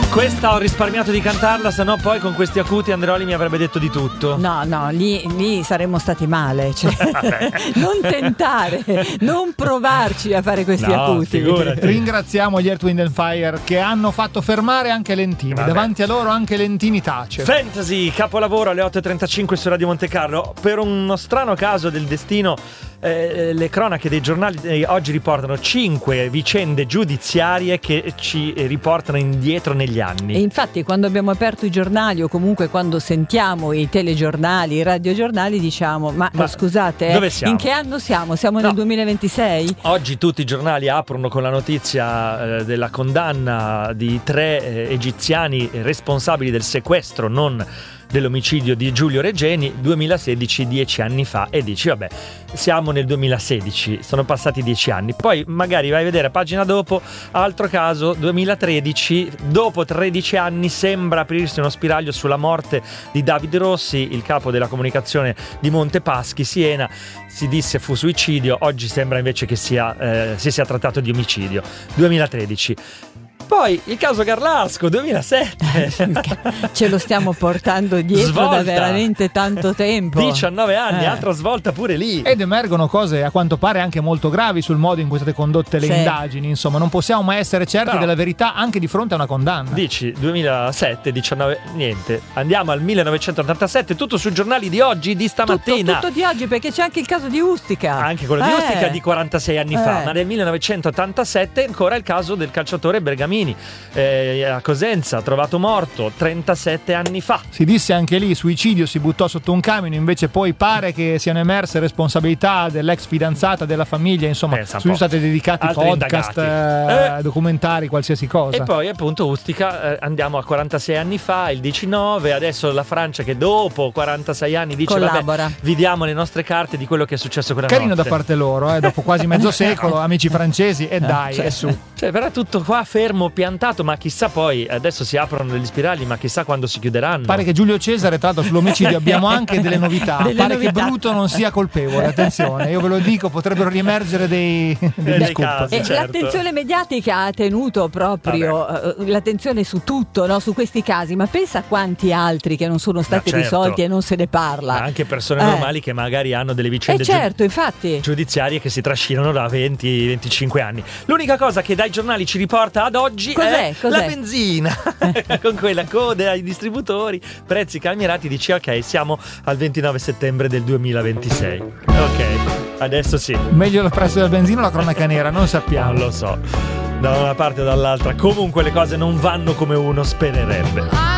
Questa ho risparmiato di cantarla, sennò poi con questi acuti Andreoli mi avrebbe detto di tutto. No, lì saremmo stati male, cioè, non tentare, non provarci a fare questi acuti. Figurati. Ringraziamo gli Earth, Wind & Fire che hanno fatto fermare anche Lentini. Vabbè. Davanti a loro anche Lentini tace. Fantasy, capolavoro alle 8.35 su Radio Monte Carlo. Per uno strano caso del destino, le cronache dei giornali oggi riportano 5 vicende giudiziarie che ci riportano indietro negli anni. E infatti quando abbiamo aperto i giornali o comunque quando sentiamo i telegiornali, i radiogiornali, diciamo ma scusate, dove siamo? In che anno siamo? Siamo nel 2026? Oggi tutti i giornali aprono con la notizia della condanna di 3 egiziani responsabili del sequestro, non dell'omicidio di Giulio Regeni, 2016, 10 anni fa, e dici vabbè, siamo nel 2016, sono passati 10 anni, poi magari vai a vedere pagina dopo, altro caso, 2013, dopo 13 anni sembra aprirsi uno spiraglio sulla morte di David Rossi, il capo della comunicazione di Montepaschi, Siena. Si disse fu suicidio, oggi sembra invece che si sia trattato di omicidio. 2013. Poi il caso Garlasco, 2007. Ce lo stiamo portando dietro Svolta. da veramente tanto tempo. 19 anni, altra svolta pure lì. Ed emergono cose a quanto pare anche molto gravi sul modo in cui sono state condotte le indagini. Insomma, non possiamo mai essere certi della verità anche di fronte a una condanna. Dici 2007, 19, niente. Andiamo al 1987, tutto sui giornali di oggi, di stamattina. Tutto di oggi, perché c'è anche il caso di Ustica. Anche quello di Ustica di 46 anni fa, ma nel 1987 ancora il caso del calciatore Bergamini. A Cosenza, trovato morto 37 anni fa. Si disse anche lì suicidio, si buttò sotto un camion, invece poi pare che siano emerse responsabilità dell'ex fidanzata, della famiglia, insomma sono stati dedicati altri podcast, documentari, qualsiasi cosa. E poi appunto Ustica, andiamo a 46 anni fa, il 19, adesso la Francia che dopo 46 anni dice collabora. Vabbè, vi diamo le nostre carte di quello che è successo quella Carino notte. da parte loro, dopo quasi mezzo secolo, amici francesi, e dai, è su. Cioè verrà tutto qua fermo, piantato, ma chissà poi, adesso si aprono degli spiragli, ma chissà quando si chiuderanno. Pare che Giulio Cesare, tra l'altro sull'omicidio abbiamo anche delle novità. Pare che Bruto non sia colpevole, attenzione, io ve lo dico, potrebbero riemergere degli scoop. Casi, e certo. l'attenzione mediatica ha tenuto proprio l'attenzione su tutto, no? Su questi casi, ma pensa a quanti altri che non sono stati risolti e non se ne parla. Ma anche persone normali che magari hanno delle vicende infatti, giudiziarie che si trascinano da 20-25 anni. L'unica cosa che dai giornali ci riporta ad oggi è la benzina con quella coda ai distributori, prezzi calmierati, dici ok, siamo al 29 settembre del 2026. Ok, adesso sì. Meglio il prezzo della benzina o la cronaca nera, non sappiamo. Non lo so, da una parte o dall'altra, comunque le cose non vanno come uno spererebbe.